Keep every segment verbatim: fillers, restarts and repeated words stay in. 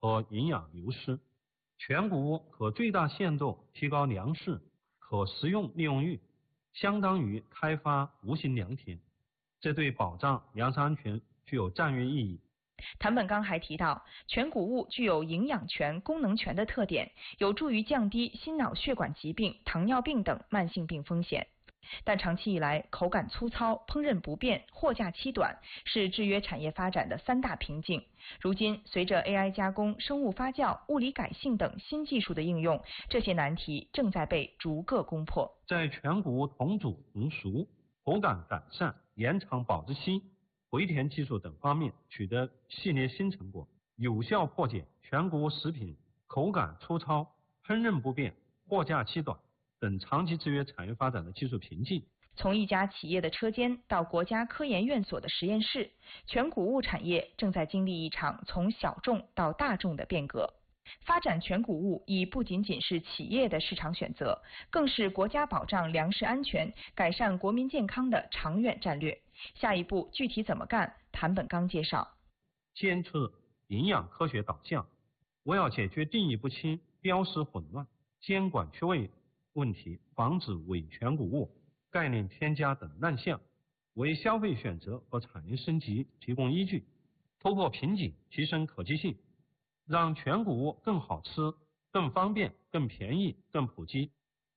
和营养流失。全谷物可最大限度提高粮食可食用利用率，相当于开发无形良田，这对保障粮食安全具有战略意义。 谭本刚还提到，全谷物具有营养全、功能全的特点，有助于降低心脑血管疾病、糖尿病等慢性病风险。但长期以来，口感粗糙、烹饪不便、货架期短是制约产业发展的三大瓶颈。如今，随着 A I 加工、生物发酵、物理改性等新技术的应用，这些难题正在被逐个攻破。 在全谷物同煮同熟、口感改善、延长保质期、回填技术等方面取得系列新成果，有效破解全谷物食品口感粗糙、烹饪不便、货架期短等长期制约产业发展的技术瓶颈。 从一家企业的车间到国家科研院所的实验室，全谷物产业正在经历一场从小众到大众的变革。发展全谷物已不仅仅是企业的市场选择，更是国家保障粮食安全、改善国民健康的长远战略。下一步具体怎么干？谭本刚介绍， 坚持营养科学导向，为了解决定义不清、标识混乱、监管缺位问题，防止伪全谷物、概念添加等乱象，为消费选择和产业升级提供依据，突破瓶颈，提升可及性，让全谷物更好吃、更方便、更便宜、更普及。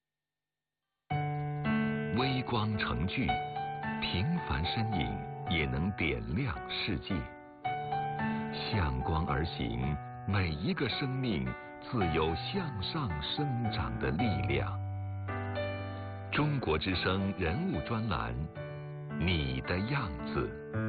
微光成炬，平凡身影也能点亮世界。向光而行，每一个生命自有向上生长的力量。中国之声人物专栏，你的样子。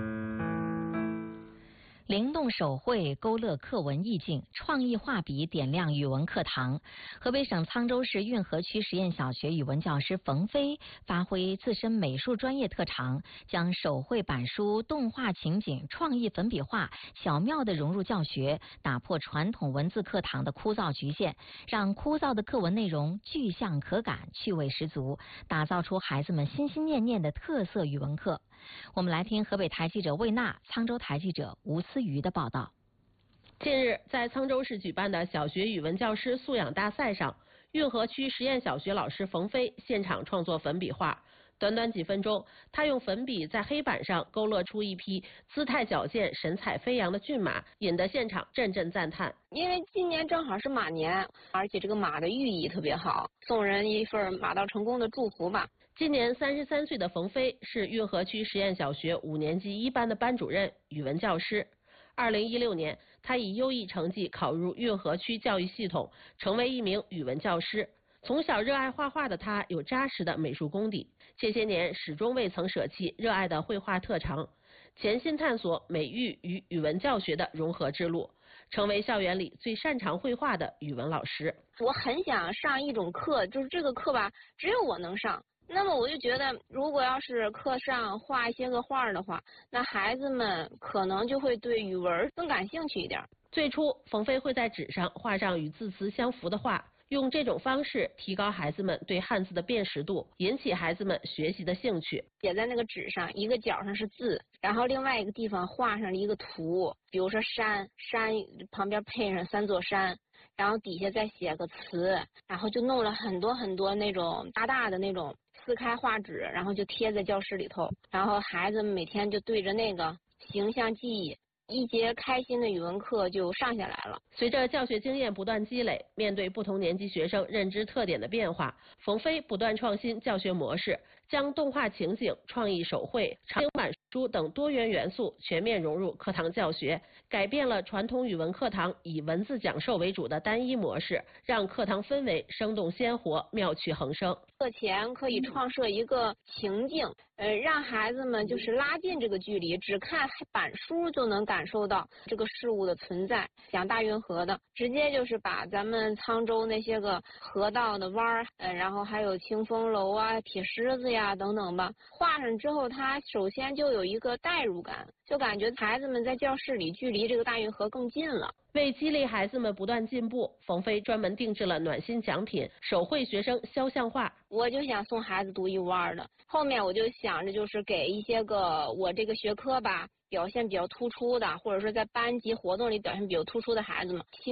灵动手绘勾勒课文意境，创意画笔点亮语文课堂。河北省沧州市运河区实验小学语文教师冯飞发挥自身美术专业特长，将手绘板书、动画情景、创意粉笔画巧妙地融入教学，打破传统文字课堂的枯燥局限，让枯燥的课文内容具象可感、趣味十足，打造出孩子们心心念念的特色语文课。我们来听河北台记者魏娜、沧州台记者吴思瑜的报道。 近日，在沧州市举办的小学语文教师素养大赛上，运河区实验小学老师冯飞现场创作粉笔画。短短几分钟，他用粉笔在黑板上勾勒出一匹姿态矫健、神采飞扬的骏马，引得现场阵阵赞叹。 因为今年正好是马年，而且这个马的寓意特别好，送人一份马到成功的祝福吧。 今年三十三岁的冯飞是运河区实验小学五年级一班的班主任、语文教师。二零一六年，他以优异成绩考入运河区教育系统，成为一名语文教师。从小热爱画画的他有扎实的美术功底，这些年始终未曾舍弃热爱的绘画特长，潜心探索美育与语文教学的融合之路，成为校园里最擅长绘画的语文老师。 我很想上一种课，就是这个课吧，只有我能上。那么我就觉得，如果要是课上画一些个画的话，那孩子们可能就会对语文更感兴趣一点。 最初，冯飞会在纸上画上与字词相符的画，用这种方式提高孩子们对汉字的辨识度，引起孩子们学习的兴趣。 写在那个纸上，一个角上是字，然后另外一个地方画上了一个图，比如说山，山旁边配上三座山，然后底下再写个词，然后就弄了很多很多那种大大的那种撕开画纸，然后就贴在教室里头，然后孩子们每天就对着那个形象记忆，一节开心的语文课就上下来了。 随着教学经验不断积累，面对不同年级学生认知特点的变化，冯飞不断创新教学模式，将动画情景、创意手绘、长板书等多元元素全面融入课堂教学，改变了传统语文课堂以文字讲授为主的单一模式，让课堂氛围生动鲜活、妙趣横生。 课前可以创设一个情境，呃，让孩子们就是拉近这个距离，只看板书就能感受到这个事物的存在。讲大运河的，直接就是把咱们沧州那些个河道的弯儿，呃，然后还有清风楼啊、铁狮子呀等等吧，画上之后，它首先就有一个代入感，就感觉孩子们在教室里距离这个大运河更近了。 为激励孩子们不断进步，冯飞专门定制了暖心奖品——手绘学生肖像画。 我就想送孩子独一无二的，后面我就想着就是给一些个我这个学科吧表现比较突出的，或者说在班级活动里表现比较突出的孩子们，希